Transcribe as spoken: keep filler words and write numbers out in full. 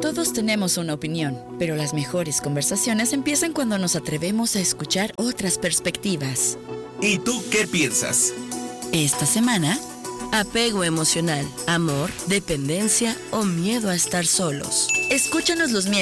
Todos tenemos una opinión, pero las mejores conversaciones empiezan cuando nos atrevemos a escuchar otras perspectivas. ¿Y tú qué piensas? Esta semana, apego emocional, amor, dependencia o miedo a estar solos. Escúchanos los miércoles